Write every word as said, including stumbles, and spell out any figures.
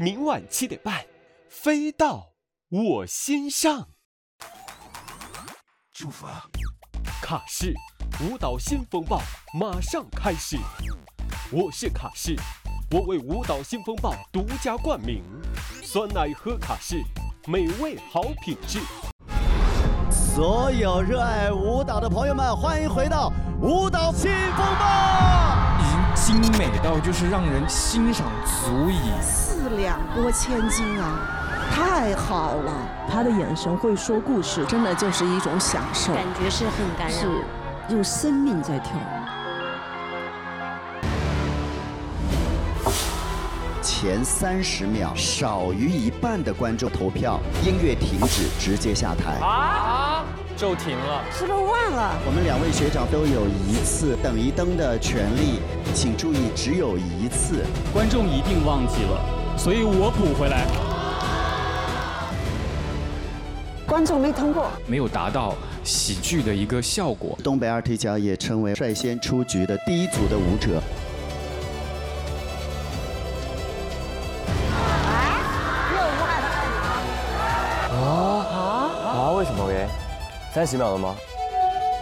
明晚七点半，飞到我心上。 祝福啊！ 卡士舞蹈新风暴马上开始，我是卡士，我为舞蹈新风暴独家冠名，酸奶和卡士，美味好品质。 所有热爱舞蹈的朋友们，欢迎回到舞蹈新风暴， 已经精美到就是让人欣赏足矣， 四两拨千斤啊，太好了！ 他的眼神会说故事，真的就是一种享受， 感觉是很感染， 是用生命在跳舞。 前三十秒，少于一半的观众投票，音乐停止，直接下台。 啊，就停了， 是不是忘了？ 我们两位学长都有一次等一灯的权利，请注意，只有一次。 观众一定忘记了，所以我补回来。 观众没通过， 没有达到喜剧的一个效果。 东北二踢脚也成为率先出局的第一组的舞者。 啊啊！为什么喂？三十秒了吗？